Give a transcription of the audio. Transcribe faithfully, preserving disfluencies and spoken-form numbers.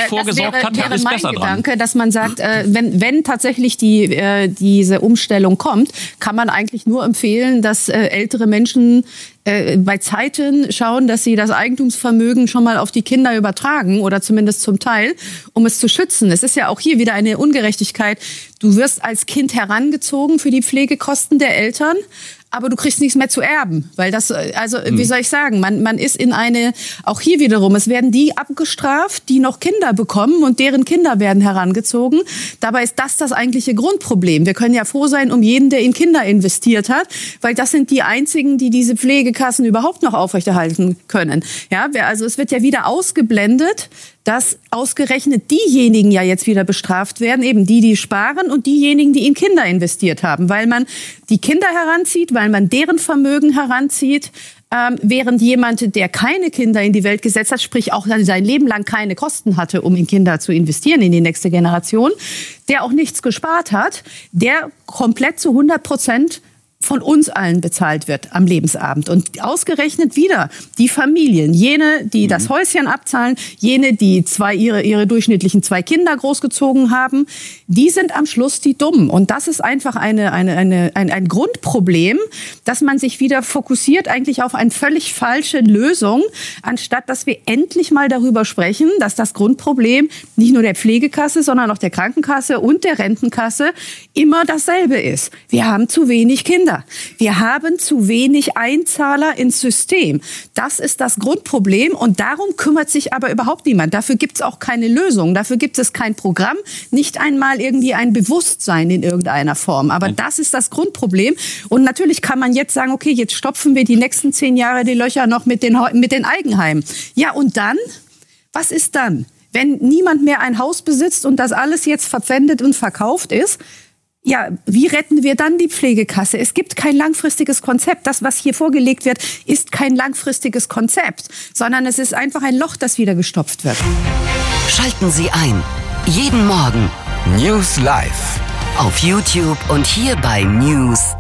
vorgesorgt wäre, hat, wäre ist mein besser Gedanke, dran. Dass man sagt, äh, wenn, wenn tatsächlich die, äh, diese Umstellung kommt, kann man eigentlich nur empfehlen, dass äh, ältere Menschen äh, bei Zeiten schauen, dass sie das Eigentumsvermögen schon mal auf die Kinder übertragen oder zumindest zum Teil, um es zu schützen. Es ist ja auch hier wieder eine Ungerechtigkeit. Du wirst als Kind herangezogen für die Pflegekosten der Eltern, aber du kriegst nichts mehr zu erben, weil das, also wie soll ich sagen, man, man ist in eine, auch hier wiederum, es werden die abgestraft, die noch Kinder bekommen und deren Kinder werden herangezogen. Dabei ist das das eigentliche Grundproblem. Wir können ja froh sein um jeden, der in Kinder investiert hat, weil das sind die einzigen, die diese Pflegekassen überhaupt noch aufrechterhalten können. Ja, also es wird ja wieder ausgeblendet, dass ausgerechnet diejenigen ja jetzt wieder bestraft werden, eben die, die sparen und diejenigen, die in Kinder investiert haben, weil man die Kinder heranzieht, weil man deren Vermögen heranzieht, ähm, während jemand, der keine Kinder in die Welt gesetzt hat, sprich auch sein Leben lang keine Kosten hatte, um in Kinder zu investieren, in die nächste Generation, der auch nichts gespart hat, der komplett zu hundert Prozent von uns allen bezahlt wird am Lebensabend. Und ausgerechnet wieder die Familien, jene, die das Häuschen abzahlen, jene, die zwei ihre, ihre durchschnittlichen zwei Kinder großgezogen haben, die sind am Schluss die Dummen. Und das ist einfach eine, eine, eine, ein, ein Grundproblem, dass man sich wieder fokussiert eigentlich auf eine völlig falsche Lösung, anstatt dass wir endlich mal darüber sprechen, dass das Grundproblem nicht nur der Pflegekasse, sondern auch der Krankenkasse und der Rentenkasse immer dasselbe ist. Wir haben zu wenig Kinder. Wir haben zu wenig Einzahler ins System. Das ist das Grundproblem und darum kümmert sich aber überhaupt niemand. Dafür gibt es auch keine Lösung, dafür gibt es kein Programm, nicht einmal irgendwie ein Bewusstsein in irgendeiner Form. Aber das ist das Grundproblem und natürlich kann man jetzt sagen, okay, jetzt stopfen wir die nächsten zehn Jahre die Löcher noch mit den, mit den Eigenheimen. Ja, und dann? Was ist dann? Wenn niemand mehr ein Haus besitzt und das alles jetzt verpfändet und verkauft ist, ja, wie retten wir dann die Pflegekasse? Es gibt kein langfristiges Konzept. Das, was hier vorgelegt wird, ist kein langfristiges Konzept, sondern es ist einfach ein Loch, das wieder gestopft wird. Schalten Sie ein. Jeden Morgen News Live auf YouTube und hier bei News